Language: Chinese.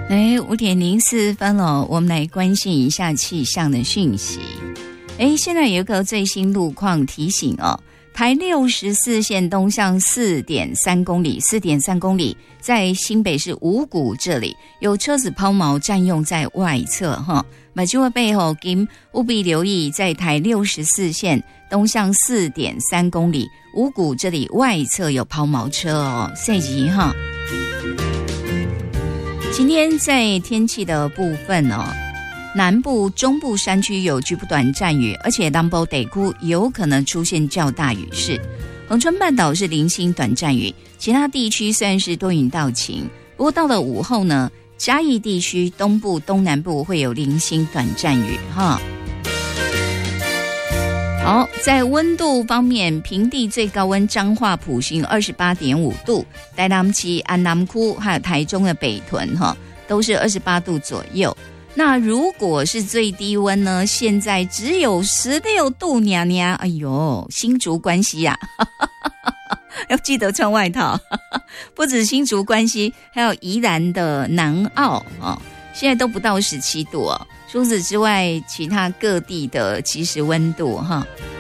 5:04了，我们来关心一下气象的讯息。现在有一个最新路况提醒哦，台64线东向 4.3 公里，4.3公里在新北市五股这里有车子抛锚占用在外侧哈，马就会背后请务必留意，在台64线东向 4.3 公里五股这里外侧有抛锚车哦，赛级哈。今天在天气的部分哦，南部、中部山区有局部短暂雨，而且南部地区有可能出现较大雨势。恒春半岛是零星短暂雨，其他地区虽然是多云到晴，不过到了午后呢，嘉义地区东部、东南部会有零星短暂雨哈。好，在温度方面，平地最高温彰化埔心 28.5 度，台南市安南区还有台中的北屯都是28度左右。那如果是最低温呢，现在只有16度娘娘，哎呦，新竹关西啊要记得穿外套不止新竹关西，还有宜兰的南澳现在都不到17度哦。除此之外，其他各地的即时温度